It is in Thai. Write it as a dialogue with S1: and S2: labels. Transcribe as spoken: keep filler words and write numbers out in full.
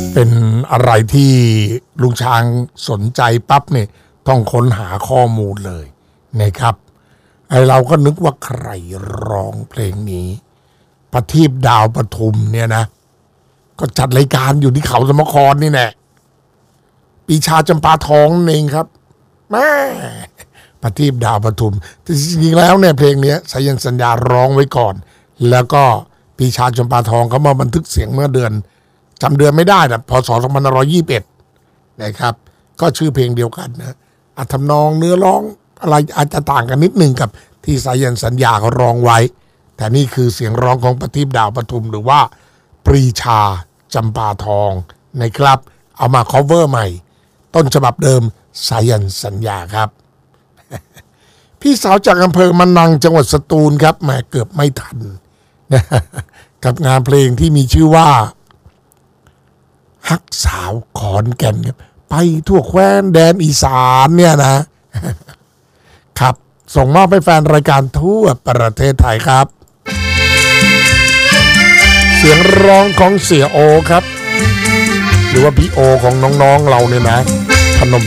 S1: เป็นอะไรที่ลุงช้างสนใจปั๊บเนี่ยต้องค้นหาข้อมูลเลยนะครับไอเราก็นึกว่าใครร้องเพลงนี้ประทีปดาวปทุมเนี่ยนะก็จัดรายการอยู่ที่เขาสมครนี่แน่ปีชาจำปาทองเองครับแม่ประทีปดาวปทุมแต่จริงๆแล้วเนี่ยเพลงนี้สายันสัญญาร้องไว้ก่อนแล้วก็ปีชาจำปาทองเขามาบันทึกเสียงเมื่อเดือนจำเดือนไม่ได้นะพศสองพันห้าร้อยยี่สิบเอ็ดนะครับก็ชื่อเพลงเดียวกันนะอัทำนองเนื้อร้องอะไรอาจจะต่างกันนิดนึงกับที่สายันสัญญาเขาร้องไว้แต่นี่คือเสียงร้องของประทีปดาวปทุมหรือว่าปรีชาจำปาทองนะครับเอามา cover ใหม่ต้นฉบับเดิมสายันสัญญาครับพี่สาวจากอำเภอมะนังจังหวัดสตูลครับแหมเกือบไม่ทันนะกับงานเพลงที่มีชื่อว่าฮักสาวขอนแก่นครับไปทั่วแคว้นแดนอีสานเนี่ยนะครับส่งมอบให้แฟนรายการทั่วประเทศไทยครับเสียงร้องของเสียโอครับหรือว่าพี่โอของน้องๆเราเนี่ยนะ